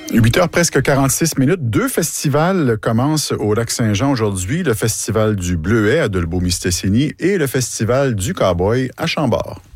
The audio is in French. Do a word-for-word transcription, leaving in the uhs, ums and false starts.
huit heures presque quarante-six minutes. Deux festivals commencent au Lac-Saint-Jean aujourd'hui. Le festival du Bleuet à Dolbeau-Mistassini et le festival du Cowboy à Chambord.